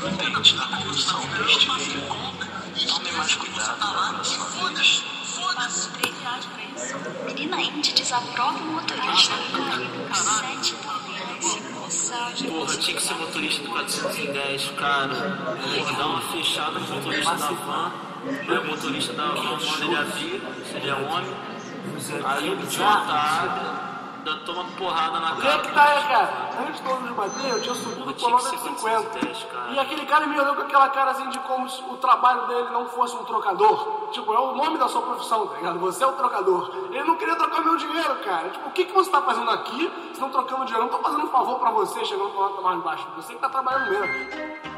prudente na condução deste veículo. Tome mais cuidado na próxima vez. Menina Índia desaprova o motorista. 7 Porra, tinha que ser motorista do 410, cara. Porra, dá uma fechada no motorista da van. Não é motorista da van, manda ele a vir, se ele é homem. Aí o idiota abre. Ainda toma porrada na O que cara. é que tá aí, cara? Antes de nos bater, eu tinha subido o quilômetro 50. E aquele cara me olhou com aquela cara assim de como se o trabalho dele não fosse um trocador. Tipo, é o nome da sua profissão, tá ligado? Você é o trocador. Ele não queria trocar meu dinheiro, cara. Tipo, o que você tá fazendo aqui se não trocando dinheiro? Eu não tô fazendo um favor pra você chegando com a nota mais baixa. Você que tá trabalhando mesmo.